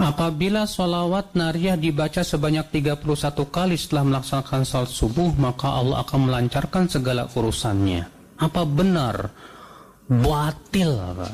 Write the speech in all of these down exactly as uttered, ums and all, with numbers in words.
apabila sholawat nariyah dibaca sebanyak tiga puluh satu kali setelah melaksanakan salat subuh, maka Allah akan melancarkan segala urusannya. Apa benar? Batil, Pak.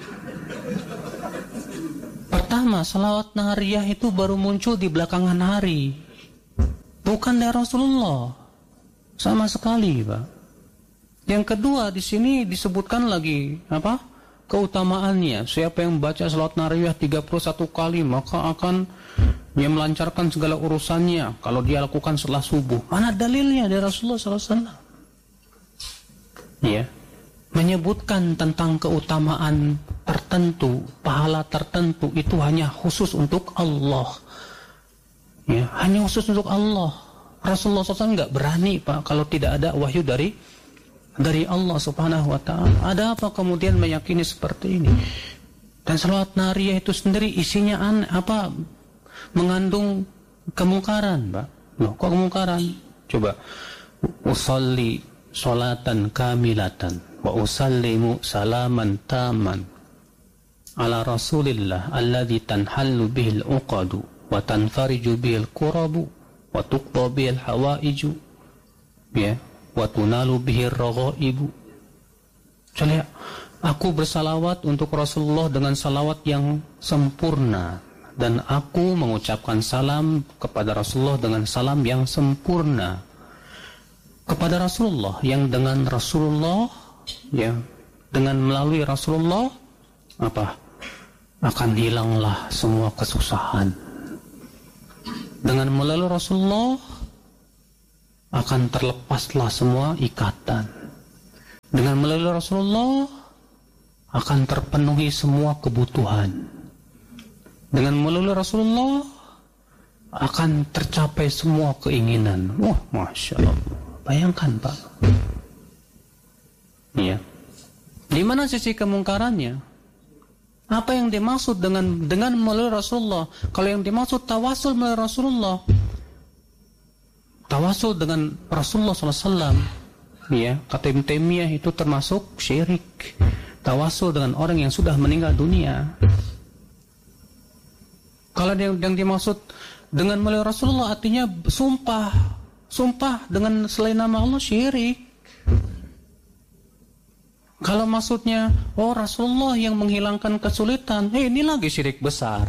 Pertama, sholawat nariyah itu baru muncul di belakangan hari, bukan dari Rasulullah sama sekali, Pak. Yang kedua, di sini disebutkan lagi apa? Keutamaannya. Siapa yang membaca salat nariyah tiga puluh satu kali, maka akan dia melancarkan segala urusannya kalau dia lakukan setelah subuh. Mana dalilnya dari Rasulullah sallallahu alaihi wasallam? Ya, menyebutkan tentang keutamaan tertentu, pahala tertentu itu hanya khusus untuk Allah. Ya, hanya khusus untuk Allah. Rasulullah sallallahu alaihi wasallam nggak berani, Pak, kalau tidak ada wahyu dari dari Allah subhanahu wa ta'ala. Ada apa kemudian meyakini seperti ini? Dan salawat nariyah itu sendiri isinya an, apa mengandung kemungkaran, Pak. Loh, kok kemungkaran? Coba. Usalli salatan kamilatan wa usallimu salaman taman ala rasulillah alladhi tanhallu bihil uqadu wa tanfariju bihil kurabu wa tuqda bihil hawaiju. Ya. Wa tunalu bihir raghaibu. Saya aku bersalawat untuk Rasulullah dengan salawat yang sempurna, dan aku mengucapkan salam kepada Rasulullah dengan salam yang sempurna. Kepada Rasulullah yang dengan Rasulullah, ya, dengan melalui Rasulullah apa? Akan hilanglah semua kesusahan. Dengan melalui Rasulullah akan terlepaslah semua ikatan. Dengan melalui Rasulullah akan terpenuhi semua kebutuhan. Dengan melalui Rasulullah akan tercapai semua keinginan. Wah, Masya Allah. Bayangkan, Pak. Iya. Di mana sisi kemungkarannya? Apa yang dimaksud dengan dengan melalui Rasulullah? Kalau yang dimaksud tawasul melalui Rasulullah, tawasul dengan Rasulullah sallallahu alaihi wasallam, ya, kata Ibnu Taimiyah itu termasuk syirik. Tawasul dengan orang yang sudah meninggal dunia. Kalau yang, yang dimaksud dengan melalui Rasulullah artinya sumpah, sumpah dengan selain nama Allah, syirik. Kalau maksudnya, oh Rasulullah yang menghilangkan kesulitan, eh ini lagi syirik besar.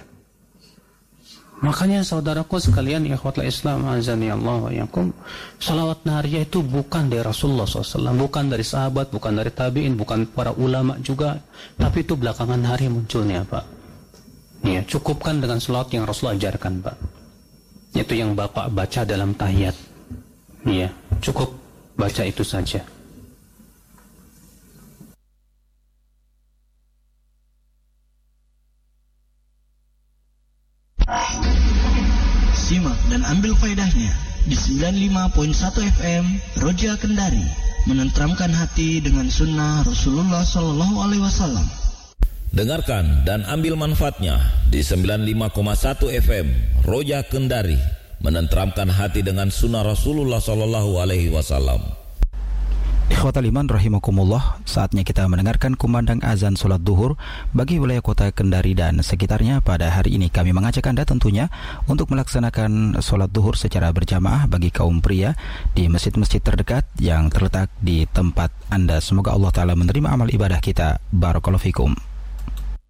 Makanya saudaraku sekalian, ikhwatul Islam, azani Allah wa iyyakum, salawat nariyah itu bukan dari Rasulullah shallallahu alaihi wasallam, bukan dari sahabat, bukan dari tabi'in, bukan para ulama juga, tapi itu belakangan hari munculnya, Pak. Ya, cukupkan dengan salawat yang Rasulullah ajarkan, Pak. Itu yang Bapak baca dalam tahiyat. Ya, cukup baca itu saja. Simak dan ambil faedahnya di sembilan puluh lima koma satu F M Roja Kendari, menenteramkan hati dengan sunnah Rasulullah Sallallahu Alaihi Wasallam. Dengarkan dan ambil manfaatnya di sembilan puluh lima koma satu F M Roja Kendari, menenteramkan hati dengan sunnah Rasulullah Sallallahu Alaihi Wasallam. Ikhwatal iman rahimakumullah, saatnya kita mendengarkan kumandang azan sholat duhur bagi wilayah kota Kendari dan sekitarnya. Pada hari ini kami mengajak Anda tentunya untuk melaksanakan sholat duhur secara berjamaah bagi kaum pria di masjid-masjid terdekat yang terletak di tempat Anda. Semoga Allah Ta'ala menerima amal ibadah kita. Barakallahu fikum.